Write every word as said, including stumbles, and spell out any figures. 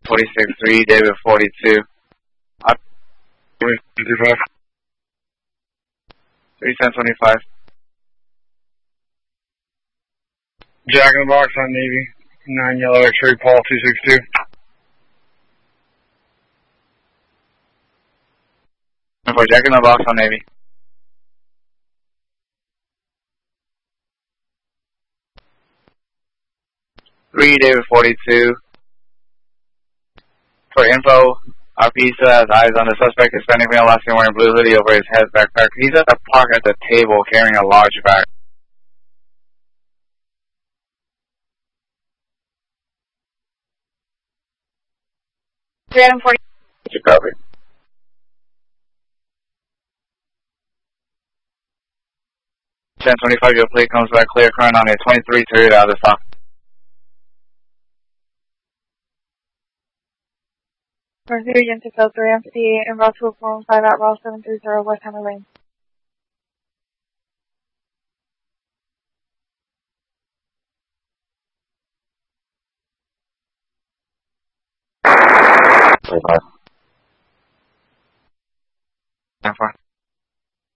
forty-six three, David forty-two. three ten twenty-five. Jack in the Box on Navy. nine Yellow X-ray, Paul two six two. For Jack in the Box on Navy. three, David forty-two. For info, our pizza has eyes on the suspect, Hispanic male, last name wearing blue hoodie over his head backpack. He's at the park at the table carrying a large bag. three forty. You copy. ten twenty-five, your plate comes back clear, current on a twenty-three Toyota out of stock. Mercury Gentifield three M fifty-eight and route two four one five at Route seven three zero West Hammer Lane. twenty-five.